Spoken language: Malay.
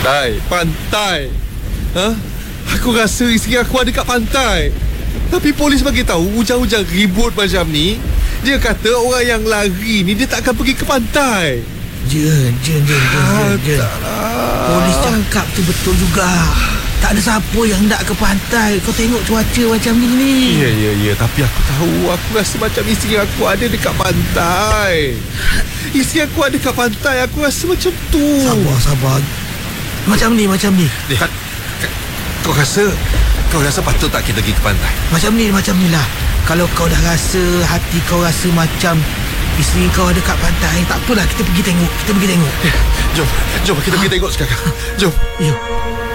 Pantai. Ha? Aku rasa isteri aku ada kat pantai. Tapi polis bagi tahu hujan-hujan ribut macam ni, dia kata orang yang lari ni dia tak akan pergi ke pantai. Jen. Polis cakap tu betul juga. Tak ada siapa yang nak ke pantai. Kau tengok cuaca macam ni. Ya, tapi aku tahu, aku rasa macam isteri aku ada dekat pantai. Isteri aku ada dekat pantai, aku rasa macam tu. Sabar. Macam ni. Kau rasa patut tak kita pergi ke pantai? Macam ni lah. Kalau kau dah rasa, hati kau rasa macam isteri kau ada kat pantai, tak apalah, kita pergi tengok. Jom kita pergi tengok sekarang. Jom. Ya.